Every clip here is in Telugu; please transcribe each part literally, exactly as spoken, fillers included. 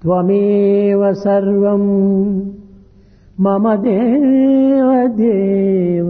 త్వమేవ సర్వం మమ దేవ దేవ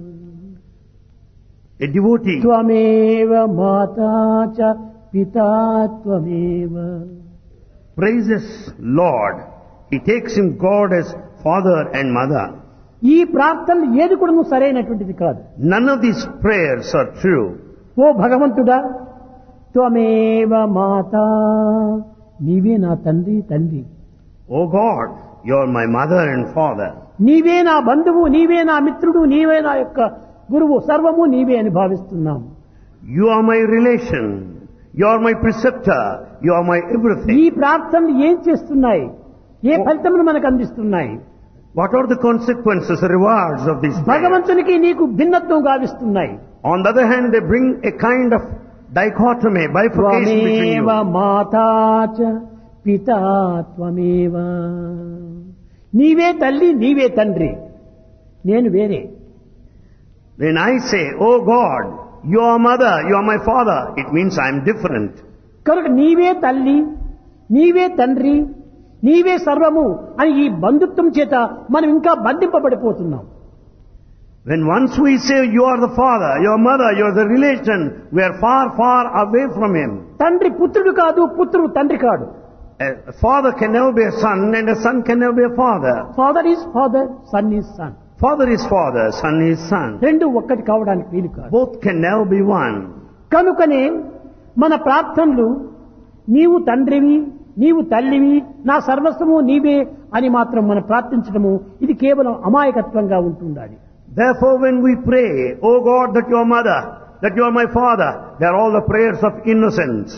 A devotee త్వమేవ మాతా చ పితా త్వమేవ. praises Lord. He takes him God as father and mother. ఈ ప్రార్థనలు ఏది కూడా సరైనటువంటిది కాదు. None of these prayers are true. ఓ భగవంతుడా, త్వమేవ మాతా, నీవే నా తండ్రి తండ్రి. Oh God, you are my mother and father. నీవే నా బంధువు, నీవే నా మిత్రుడు, నీవే నా యొక్క గురువు, సర్వము నీవే అని భావిస్తున్నాం. You are my relation. You are my preceptor. You are my ఈ everything. ప్రార్థనలు ఏం చేస్తున్నాయి? ఏ ఫలితమును మనకు అందిస్తున్నాయి? What are the consequences, the rewards of these prayers? భగవంతునికి నీకు భిన్నత్వం గావిస్తున్నాయి. On the other hand, they bring a kind of dichotomy, bifurcation between త్వమేవ you. మాతా చ పితా త్వమేవ. నీవే తల్లి, నీవే తండ్రి, నేను వేరే. When I say, oh God, you are mother, you are my father, it means I am different. కనుక నీవే తల్లి, నీవే తండ్రి, నీవే సర్వము అని ఈ బంధుత్వం చేత మనం ఇంకా బంధింపబడిపోతున్నాం. When once we say you are the father, your mother, you are the relation, we are far, far away from him. తండ్రి పుత్రుడు కాదు, పుత్రుడు తండ్రి కాడు. A father can never be a son and a son can never be a father. Father is father, sun is sun. Father is father, son is son. రెండు ఒక్కటి కావడానికి వీలు కాదు. Both can never be one. కనుకనే మన ప్రార్థనలు నీవు తండ్రివి, నీవు తల్లివి, నా సర్వస్వము నీవే అని మాత్రం మనం ప్రార్థించడము ఇది కేవలం అమాయకత్వంగా ఉంటుండాలి. Therefore when we pray, oh God, that you are mother, that you are my father, they are all the prayers of innocence.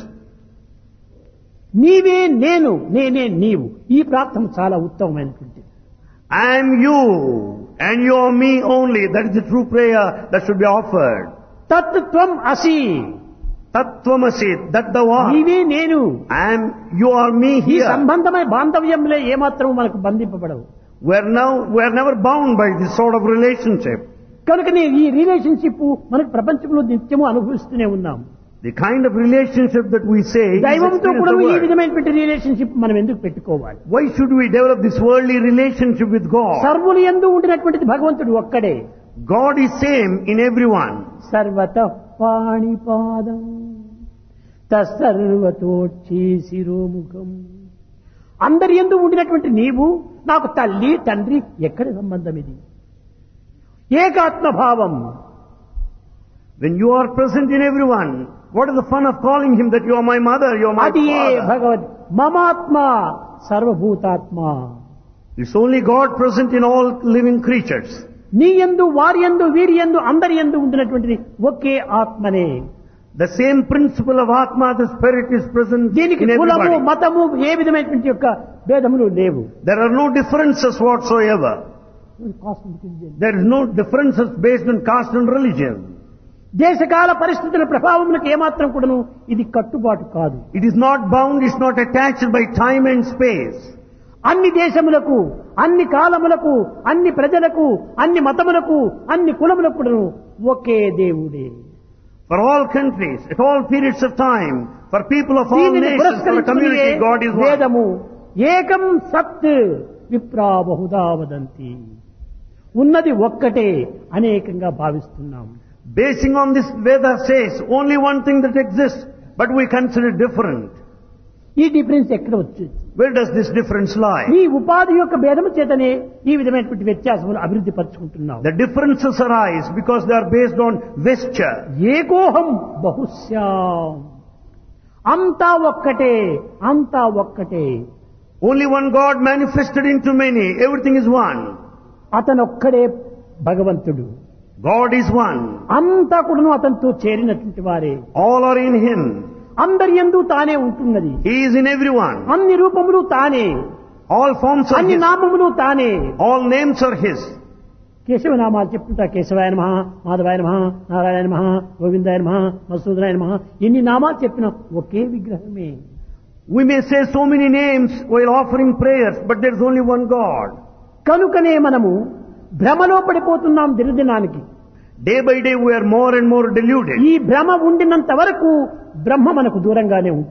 నీవే నేను, నేనే నీవు, ఈ ప్రార్థన చాలా ఉత్తమమైనటువంటిది. I am you and you are me only. That is the true prayer that should be offered. తత్ త్వం అసి, Tattvamasi, that thou art. నీవే నేను. I am, you are me ఈ here. సంబంధమైన బాంధవ్యంలో ఏమాత్రం మనకు బంధింపబడవు. We are now, we are never bound by this sort of relationship. కనుకనే ఈ రిలేషన్షిప్ మనకు ప్రపంచంలో నిత్యము అనుభవిస్తూనే ఉన్నాం. The kind of relationship that we say is దైవంతో experienced కూడా in the ఈ world. విధమైనటువంటి రిలేషన్షిప్ మనం ఎందుకు పెట్టుకోవాలి? Why should we develop this worldly relationship with God? సర్వులు యందు ఉండినటువంటిది భగవంతుడు ఒక్కడే. God is same in everyone. సర్వతః పాణిపాదం తస్సర్వతోచ్చి శిరోముఖం. అందరి యందు ఉండినటువంటి నీవు నాకు తల్లి తండ్రి, ఎక్కడి సంబంధం ఇది? ఏకాత్మభావం. When you are present in everyone, what is the fun of calling him that you are my mother, you are my అది ఏ father? భగవద్ మమాత్మ సర్వభూతాత్మ. It's only God present in all living creatures. నీ యందు వారి యందు వీరి యందు అందరి యందు ఉండినటువంటిది ఒకే ఆత్మనే. The same principle of Atma, the Spirit, is present దీనికి in కులము everybody. మతము ఏ విధమైనటువంటి యొక్క భేదములు లేవు. There are no differences whatsoever. There is no differences based on caste and religion. దేశకాల పరిస్థితుల ప్రభావములకు ఏమాత్రం కూడాను ఇది కట్టుబాటు కాదు. It is not bound, it's not attached by time and space. అన్ని దేశములకు, అన్ని కాలములకు, అన్ని ప్రజలకు, అన్ని మతములకు, అన్ని కులములకు కూడాను ఒకే దేవుడే. For all countries, at all periods of time, for people of all దీనిని nations, for a పురస్కరించుకునే community, God is one. వేదము ఏకం సత్ విప్రా బహుదా వదంతి. ఉన్నది ఒక్కటే అనేకంగా భావిస్తున్నాం. Basing on this, Veda says only one thing that exists, but we consider it different. ఈ డిఫరెన్స్ ఎక్కడ వచ్చింది? Where does this difference lie? ఈ ఉపాధి యొక్క భేదము చేతనే ఈ విధమైనటువంటి వ్యత్యాసములు అభివృద్ధి పరుచుకుంటున్నాం. The differences arise because they are based on vesture. ఏకోహం బహుశ్యాం. అంతా ఒక్కటే, అంతా ఒక్కటే. Only one God manifested into many. Everything is one. అతనొక్కడే భగవంతుడు. God is one. అంతా కూడాను అతనితో చేరినటువంటి వారే. All are in Him. అందరి యందు తానే ఉంటున్నది. He is in everyone. అన్ని రూపములు తానే, All forms are అన్ని His. నామములు తానే. All names are His. కేశవనామాలు చెప్పుకుంటా, కేశవాయ నమః, మాధవాయ నమః, నారాయణ నమః, గోవిందాయ నమః, మధుసూదనాయ నమః, ఎన్ని నామాలు చెప్పినా ఒకే విగ్రహమే. We may say so many names while offering prayers, but there is only one God. కనుకనే మనము భ్రమలో పడిపోతున్నాం దినదినానికి. Day by day we are more and more deluded. ఈ భ్రమ ఉండినంత వరకు బ్రహ్మ మనకు దూరంగానే ఉంటుంది.